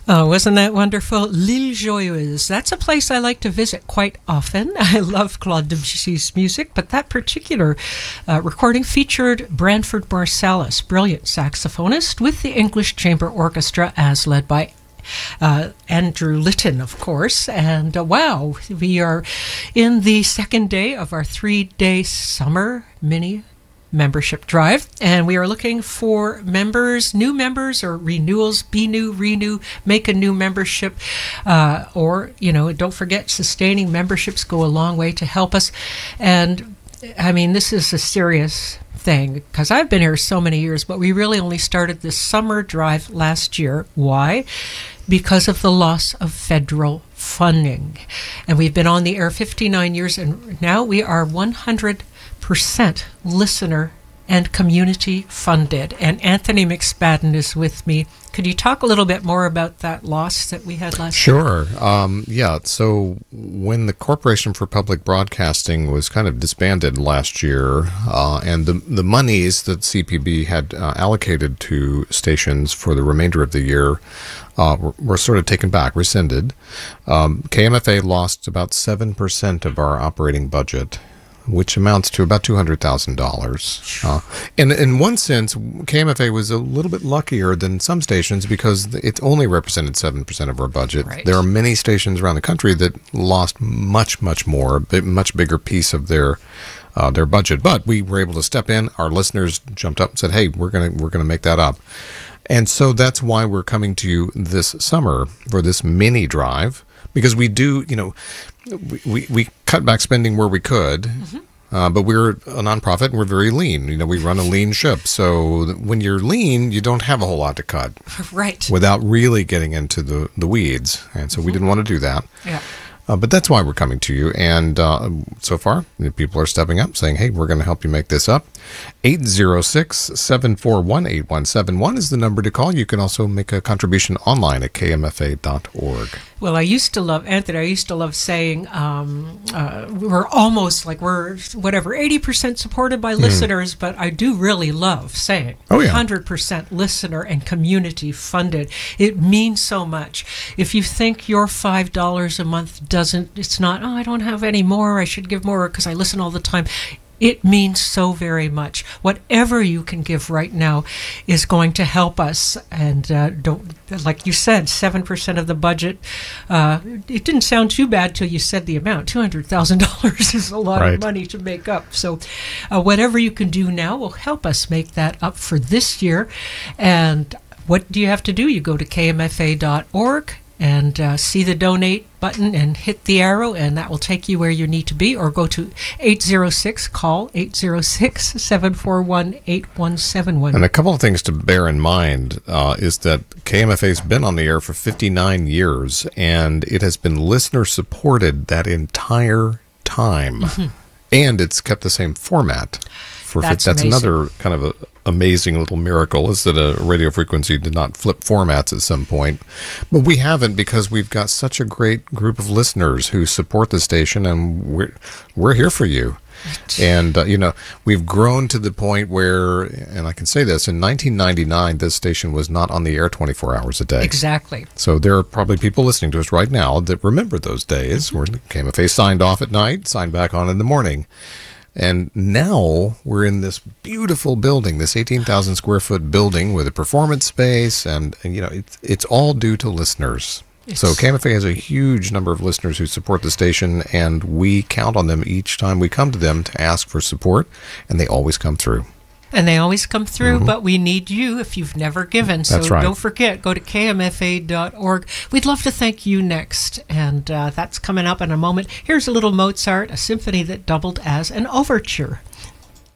Oh, wasn't that wonderful? L'Île Joyeuse. That's a place I like to visit quite often. I love Claude Debussy's music, but that particular recording featured Branford Marsalis, brilliant saxophonist, with the English Chamber Orchestra as led by Andrew Litton, of course. And wow, we are in the second day of our 3-day summer mini membership drive, and we are looking for members, new members or renewals. Be new, renew, make a new membership, or don't forget, sustaining memberships go a long way to help us. And I mean, this is a serious thing because I've been here so many years, but we really only started this summer drive last year. Why? Because of the loss of federal funding. And we've been on the air 59 years, and now we are 100% listener and community funded. And Anthony McSpadden is with me. Could you talk a little bit more about that loss that we had last year? Sure. Yeah. So when the Corporation for Public Broadcasting was kind of disbanded last year, and the monies that CPB had allocated to stations for the remainder of the year were sort of taken back, rescinded, KMFA lost about 7% of our operating budget, which amounts to about $200,000. And in one sense, KMFA was a little bit luckier than some stations because it only represented 7% of our budget. Right. There are many stations around the country that lost much, much more, a much bigger piece of their budget. But we were able to step in. Our listeners jumped up and said, "Hey, we're gonna make that up." And so that's why we're coming to you this summer for this mini drive, because we do, we cut back spending where we could, but we're a nonprofit and we're very lean. We run a lean ship. So when you're lean, you don't have a whole lot to cut. Right. Without really getting into the weeds. And so we didn't want to do that. Yeah. But that's why we're coming to you. And so far, people are stepping up, saying, hey, we're going to help you make this up. 806-741-8171 is the number to call. You can also make a contribution online at kmfa.org. Well, I used to love saying we're almost like we're 80% supported by listeners, but I do really love saying 100% listener and community funded. It means so much. If you think your $5 a month it's not, I don't have any more, I should give more because I listen all the time. It means so very much. Whatever you can give right now is going to help us. And don't, like you said, 7% of the budget. It didn't sound too bad till you said the amount. $200,000 is a lot of money to make up. So whatever you can do now will help us make that up for this year. And what do you have to do? You go to kmfa.org and see the donate button and hit the arrow, and that will take you where you need to be, or go to 806, call 806-741-8171. And a couple of things to bear in mind is that KMFA's been on the air for 59 years, and it has been listener supported that entire time. And it's kept the same format. That's another kind of amazing little miracle, is that a radio frequency did not flip formats at some point. But we haven't, because we've got such a great group of listeners who support the station, and we're here for you. And, we've grown to the point where, and I can say this, in 1999, this station was not on the air 24 hours a day. Exactly. So there are probably people listening to us right now that remember those days where KMFA signed off at night, signed back on in the morning. And now we're in this beautiful building, this 18,000 square foot building with a performance space, and it's all due to listeners. So KMFA has a huge number of listeners who support the station, and we count on them each time we come to them to ask for support, and they always come through. And they always come through, but we need you if you've never given. So don't forget, go to kmfa.org. We'd love to thank you next, and that's coming up in a moment. Here's a little Mozart, a symphony that doubled as an overture.